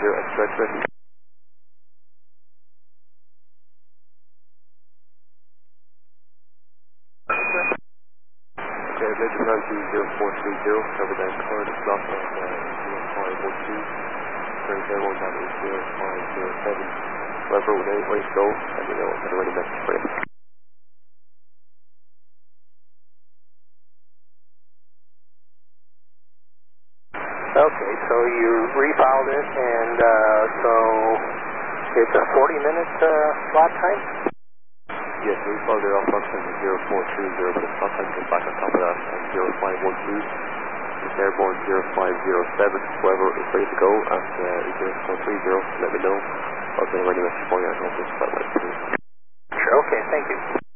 X-ray ready. Okay, Major Mountain 0430, cover that card, slot on 0512, turn table down to 0507. Whoever with any ways go, let me know, I've got a ready message for you. Okay, so you refiled it, and so it's a 40-minute slot time? Yes, we followed it off function 0430, but the slot time comes back on top of that at 0512. It's airborne 0507. Whoever is ready to go at 0430, let me know. I'll get a ready message for you. I'll just start right through. Sure, okay, thank you.